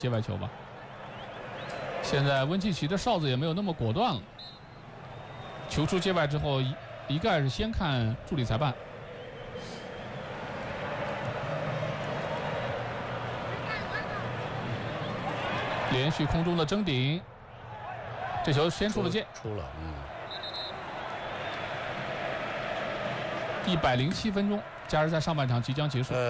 界外球吧。现在温契奇的哨子也没有那么果断了，球出界外之后，一概是先看助理裁判。连续空中的争顶，这球先出了界， 出了 107分钟，加时赛上半场即将结束。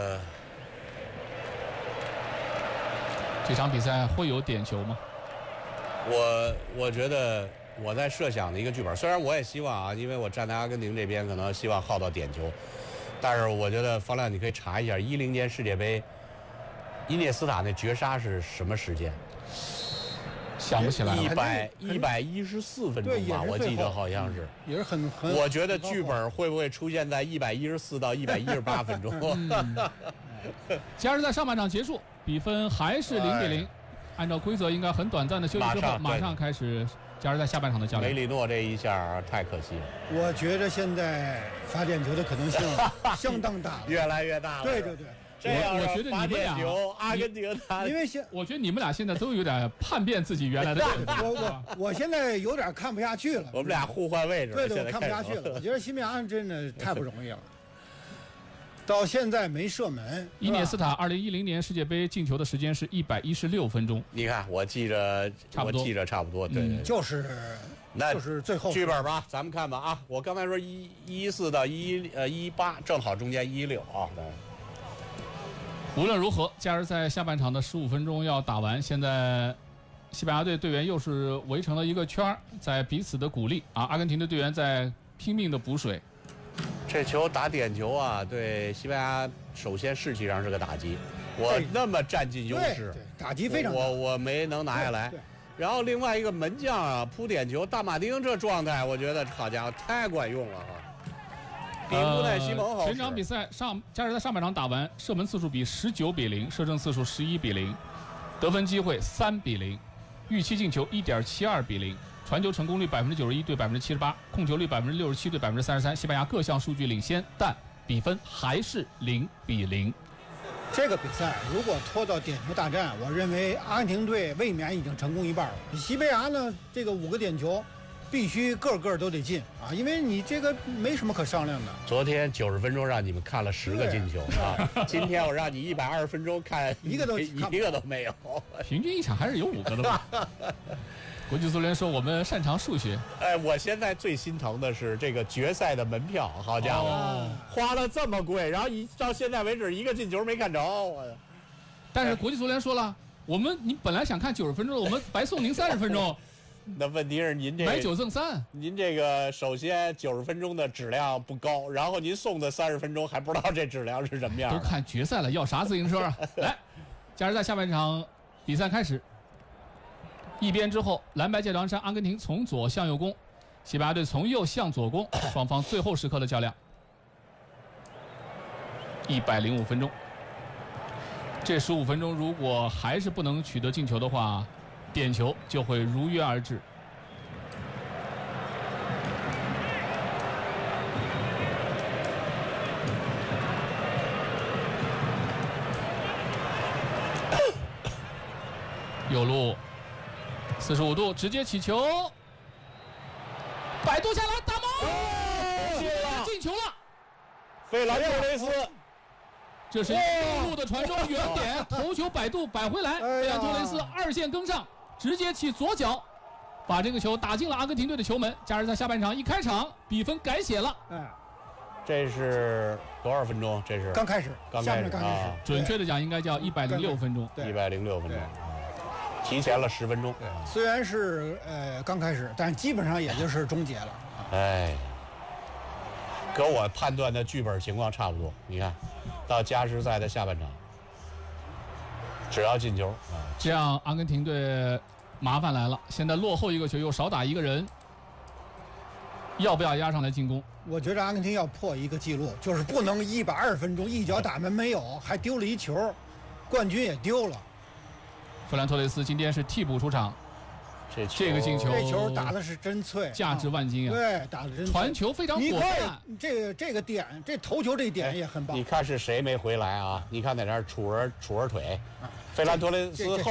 这场比赛会有点球吗？ 我觉得我在设想的一个剧本，虽然我也希望啊，因为我站在阿根廷这边，可能希望耗到点球，但是我觉得方亮你可以查一下10年世界杯伊涅斯塔那绝杀是什么时间？ 想不起来了。 114分钟吧，我记得好像是， 也是很。 我觉得剧本会不会出现在114到118分钟？ 加时赛上半场结束，比分还是0-0。按照规则，应该很短暂的休息之后，马上开始加时赛下半场的较量。 梅里诺这一下太可惜了。 我觉得现在罚点球的可能性相当大， 越来越大了。 对对对。 我觉得你们俩， 阿根廷因为我觉得你们俩现在都有点叛变自己原来的认知。我现在有点看不下去了。 我们俩互换位置。 对，我看不下去了。我觉得西班牙真的太不容易了，到现在没射门。 伊涅斯塔2010年世界杯进球的时间是116分钟。 你看，我记着差不多，对， 就是最后剧本吧，咱们看吧啊！我刚才说114到118，正好中间116啊。 无论如何，加时赛下半场的15分钟要打完。现在西班牙队队员又是围成了一个圈，在彼此的鼓励啊。阿根廷的队员在拼命的补水。 这球打点球啊，对西班牙首先士气上是个打击。我那么占尽优势， 打击非常大， 我没能拿下来。然后另外一个门将啊扑点球，大马丁这状态，我觉得好家伙太管用了哈。比乌奈西蒙好。 全场比赛加时赛上半场打完，射门次数比19-0，射正次数11-0，得分机会3-0，预期进球1.72-0，传球成功率91%对78%，控球率67%对33%，西班牙各项数据领先，但比分还是0-0。 这个比赛如果拖到点球大战，我认为阿根廷队卫冕已经成功一半了。西班牙呢，这个5个点球必须个个都得进啊，因为你这个没什么可商量的。 昨天90分钟让你们看了10个进球啊，今天我让你120分钟看一个都没有， 平均一场还是有5个的吧。国际足联说我们擅长数学。 我现在最心疼的是这个决赛的门票，好家伙，花了这么贵，然后到现在为止一个进球没看着。 但是国际足联说了，你本来想看90分钟的，我们白送您30分钟。 那问题是您这买9赠3， 您这个首先90分钟的质量不高，然后您送的30分钟还不知道这质量是什么样。 都看决赛了，要啥自行车啊？来，加时赛下半场比赛开始。一边之后，蓝白界长衫阿根廷从左向右攻，西班牙队从右向左攻，双方最后时刻的较量。105分钟，这15分钟如果还是不能取得进球的话，点球就会如约而至。右路45度直接起球，摆渡下来打门，进球了！ 费兰托雷斯， 这是右路的传中，远点头球摆渡摆回来，费兰托雷斯2线跟上，直接起左脚，把这个球打进了阿根廷队的球门。加时赛下半场一开场，比分改写了。 这是多少分钟？这是刚开始， 准确的讲应该叫106分钟。 106分钟。提前了10分钟， 虽然是刚开始，但基本上也就是终结了。 跟我判断的剧本情况差不多。你看，到加时赛的下半场，只要进球， 这样阿根廷队麻烦来了。现在落后一个球，又少打一个人，要不要压上来进攻？ 我觉得阿根廷要破一个记录，就是不能120分钟一脚打门没有，还丢了一球，冠军也丢了。 弗兰托雷斯今天是替补出场， 这个进球， 这球打的是真脆， 价值万金啊！ 对，打的真脆， 传球非常果断。 这个点，这头球这点也很棒。 你看是谁没回来啊？你看在那儿杵着腿，费兰托雷斯后。